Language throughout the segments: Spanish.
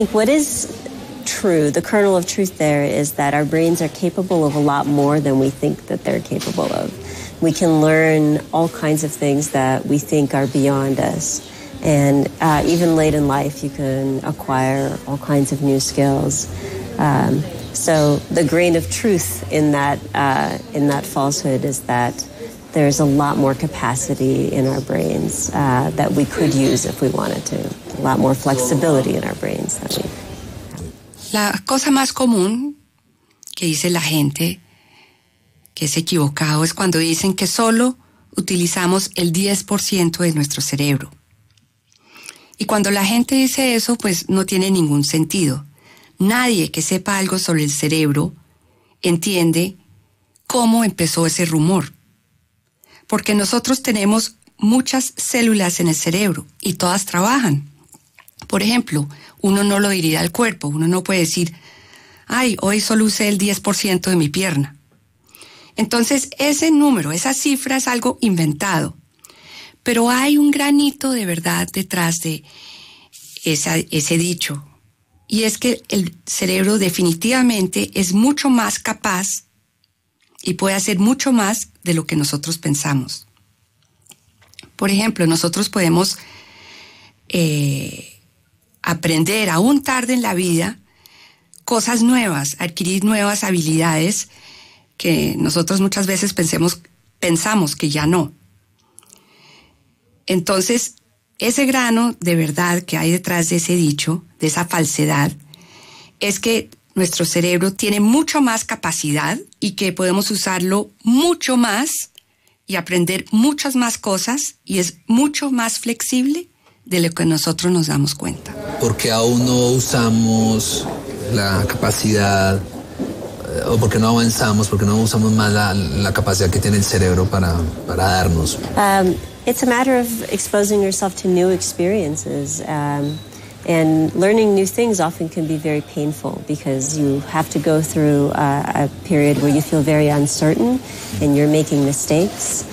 What is true, the kernel of truth there is that our brains are capable of a lot more than we think that they're capable of. We can learn all kinds of things that we think are beyond us. And even late in life, you can acquire all kinds of new skills. So the grain of truth in that falsehood is that there's a lot more capacity in our brains that we could use if we wanted to. A lot more flexibility in our brains that we have. La cosa más común que dice la gente que es equivocado es cuando dicen que solo utilizamos el 10% de nuestro cerebro. Y cuando la gente dice eso, pues no tiene ningún sentido. Nadie que sepa algo sobre el cerebro entiende cómo empezó ese rumor. Porque nosotros tenemos muchas células en el cerebro y todas trabajan. Por ejemplo, uno no lo diría al cuerpo. Uno no puede decir, ay, hoy solo usé el 10% de mi pierna. Entonces, ese número, esa cifra es algo inventado. Pero hay un granito de verdad detrás de ese dicho. Y es que el cerebro definitivamente es mucho más capaz y puede hacer mucho más de lo que nosotros pensamos. Por ejemplo, nosotros podemos aprender aún tarde en la vida cosas nuevas, adquirir nuevas habilidades que nosotros muchas veces pensamos que ya no. Entonces, ese grano de verdad que hay detrás de ese dicho, de esa falsedad, es que nuestro cerebro tiene mucho más capacidad y que podemos usarlo mucho más y aprender muchas más cosas y es mucho más flexible de lo que nosotros nos damos cuenta. Porque aún no usamos la capacidad, o porque no avanzamos, porque no usamos más la capacidad que tiene el cerebro para darnos. It's a matter of exposing yourself to new experiences. And learning new things often can be very painful because you have to go through a period where you feel very uncertain and you're making mistakes.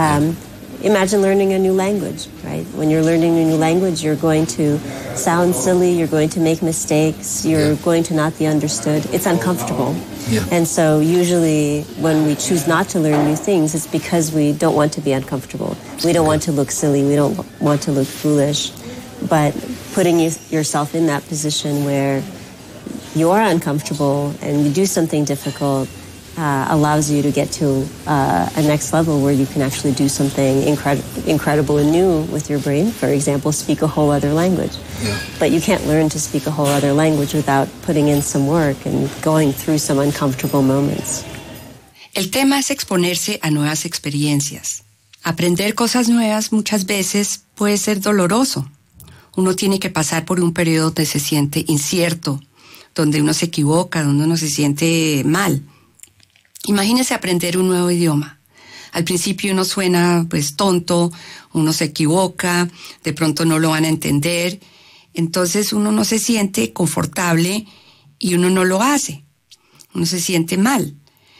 Imagine learning a new language, right? When you're learning a new language, you're going to sound silly, you're going to make mistakes, you're going to not be understood. It's uncomfortable. Yeah. And so usually when we choose not to learn new things, it's because we don't want to be uncomfortable. We don't want to look silly, we don't want to look foolish. But putting yourself in that position where you are uncomfortable and you do something difficult allows you to get to a next level where you can actually do something incredible and new with your brain. For example, speak a whole other language. Yeah. But you can't learn to speak a whole other language without putting in some work and going through some uncomfortable moments. El tema es exponerse a nuevas experiencias. Aprender cosas nuevas muchas veces puede ser doloroso. Uno tiene que pasar por un periodo donde se siente incierto, donde uno se equivoca, donde uno se siente mal. Imagínese aprender un nuevo idioma. Al principio uno suena pues tonto, uno se equivoca, de pronto no lo van a entender, entonces uno no se siente confortable y uno no lo hace, uno se siente mal.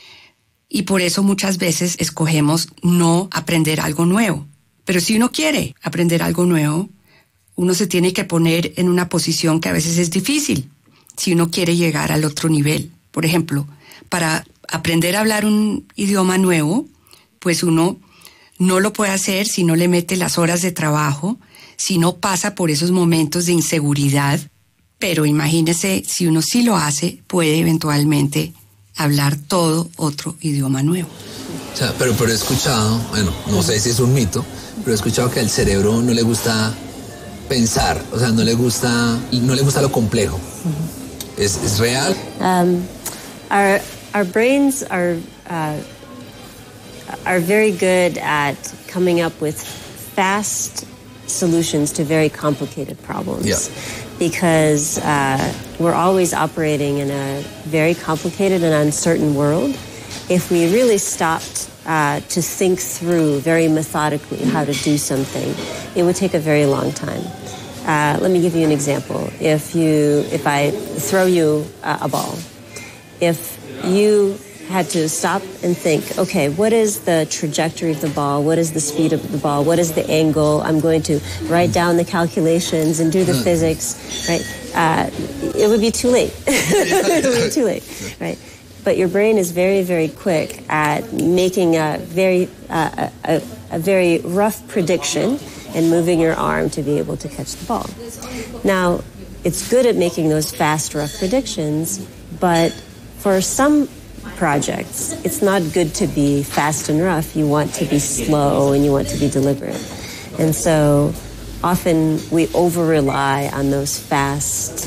Y por eso muchas veces escogemos no aprender algo nuevo. Pero si uno quiere aprender algo nuevo, uno se tiene que poner en una posición que a veces es difícil, si uno quiere llegar al otro nivel. Por ejemplo, para aprender a hablar un idioma nuevo, pues uno no lo puede hacer si no le mete las horas de trabajo, si no pasa por esos momentos de inseguridad. Pero imagínese, si uno sí lo hace, puede eventualmente hablar todo otro idioma nuevo. O sea, pero he escuchado, bueno, no sé si es un mito, pero he escuchado que al cerebro no le gusta pensar, o sea, no le gusta lo complejo. ¿Es real? Our brains are very good at coming up with fast solutions to very complicated problems. Yeah. Because we're always operating in a very complicated and uncertain world. If we really stopped to think through very methodically how to do something, it would take a very long time. Let me give you an example. If I throw you a ball, if you had to stop and think, okay, what is the trajectory of the ball? What is the speed of the ball? What is the angle? I'm going to write down the calculations and do the physics, right? It would be too late. It would be too late, right? But your brain is very, very quick at making a very rough prediction and moving your arm to be able to catch the ball. Now, it's good at making those fast, rough predictions, but for some projects, it's not good to be fast and rough. You want to be slow and you want to be deliberate. And so often we over-rely on those fast,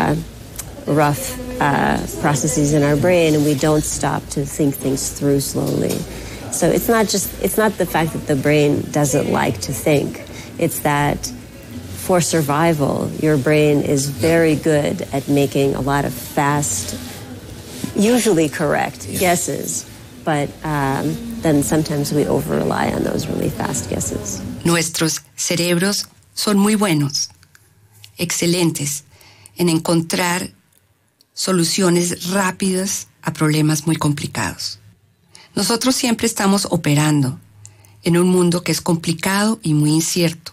rough processes in our brain, and we don't stop to think things through slowly. So it's not the fact that the brain doesn't like to think. It's that for survival, your brain is very good at making a lot of fast, usually correct guesses, but then sometimes we over-rely on those really fast guesses. Nuestros cerebros son muy buenos, excelentes, en encontrar soluciones rápidas a problemas muy complicados. Nosotros siempre estamos operando en un mundo que es complicado y muy incierto.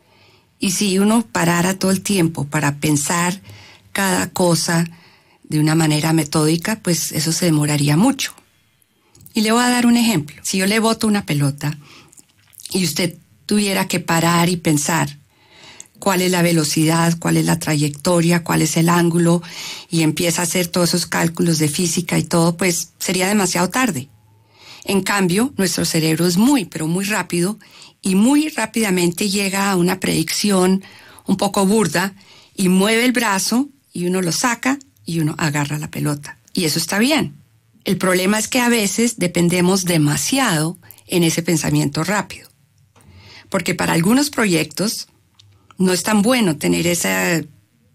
Y si uno parara todo el tiempo para pensar cada cosa de una manera metódica, pues eso se demoraría mucho. Y le voy a dar un ejemplo. Si yo le boto una pelota y usted tuviera que parar y pensar cuál es la velocidad, cuál es la trayectoria, cuál es el ángulo, y empieza a hacer todos esos cálculos de física y todo, pues sería demasiado tarde. En cambio, nuestro cerebro es muy, pero muy rápido, y muy rápidamente llega a una predicción un poco burda, y mueve el brazo, y uno lo saca, y uno agarra la pelota. Y eso está bien. El problema es que a veces dependemos demasiado en ese pensamiento rápido. Porque para algunos proyectos no es tan bueno tener ese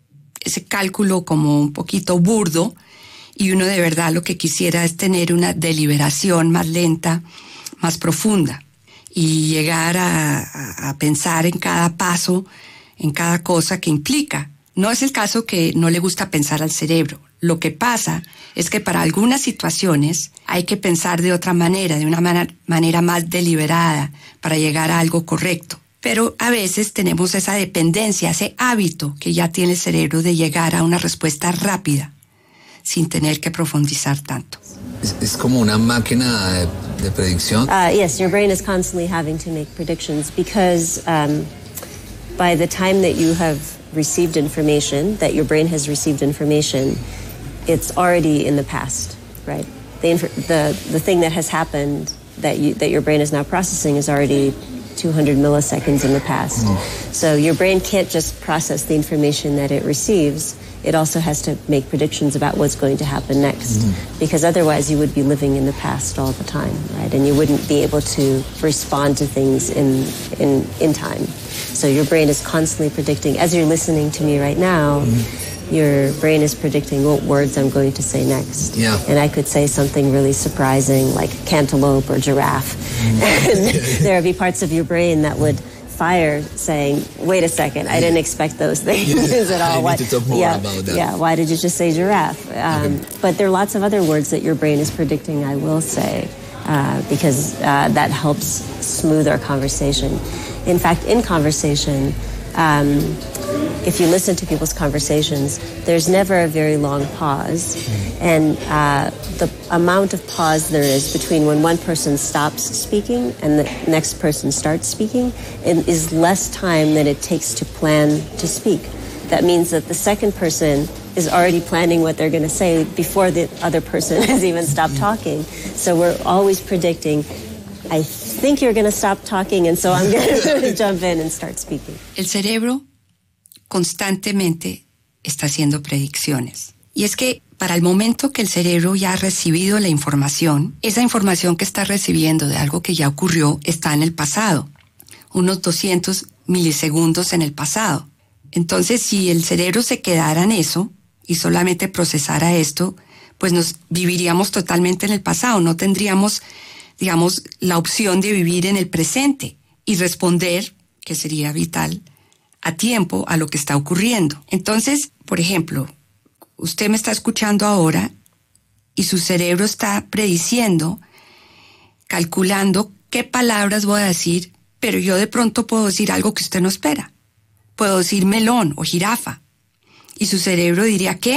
cálculo como un poquito burdo, y uno de verdad lo que quisiera es tener una deliberación más lenta, más profunda, y llegar a pensar en cada paso, en cada cosa que implica. No es el caso que no le gusta pensar al cerebro. Lo que pasa es que para algunas situaciones hay que pensar de otra manera, de una manera más deliberada, para llegar a algo correcto. Pero a veces tenemos esa dependencia, ese hábito que ya tiene el cerebro de llegar a una respuesta rápida, sin tener que profundizar tanto. Es como una máquina de predicción. Yes, your brain is constantly having to make predictions because by the time that you have received information, that your brain has received information, it's already in the past, right? The thing that has happened that your brain is now processing is already 200 milliseconds in the past. So your brain can't just process the information that it receives. It also has to make predictions about what's going to happen next, because otherwise you would be living in the past all the time, right? And you wouldn't be able to respond to things in time. So your brain is constantly predicting. As you're listening to me right now, your brain is predicting what words I'm going to say next. Yeah. And I could say something really surprising like cantaloupe or giraffe. And there would be parts of your brain that would fire saying, wait a second, I didn't expect those things at all. I need to talk more about that. Yeah, why did you just say giraffe? But there are lots of other words that your brain is predicting I will say because that helps smooth our conversation. In fact, in conversation, if you listen to people's conversations, there's never a very long pause. And the amount of pause there is between when one person stops speaking and the next person starts speaking is less time than it takes to plan to speak. That means that the second person is already planning what they're going to say before the other person has even stopped talking. So we're always predicting, I think you're going to stop talking, and so I'm going to jump in and start speaking. El cerebro constantemente está haciendo predicciones. Y es que para el momento que el cerebro ya ha recibido la información, esa información que está recibiendo de algo que ya ocurrió está en el pasado, unos 200 milisegundos en el pasado. Entonces, si el cerebro se quedara en eso y solamente procesara esto, pues nos viviríamos totalmente en el pasado, no tendríamos, digamos, la opción de vivir en el presente y responder, que sería vital, a tiempo a lo que está ocurriendo. Entonces, por ejemplo, usted me está escuchando ahora y su cerebro está prediciendo, calculando qué palabras voy a decir, pero yo de pronto puedo decir algo que usted no espera. Puedo decir melón o jirafa. Y su cerebro diría, ¿qué?